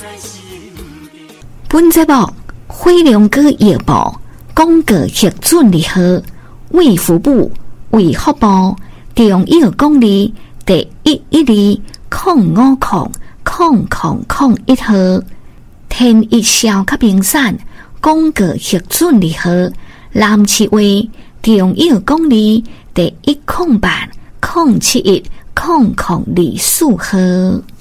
本节目《火龙果夜报》广告核准立号，卫福部、卫福部中药公里第112-05000001号，天一小甲冰山广告核准立号，南市卫中药公里第108-071-0024号。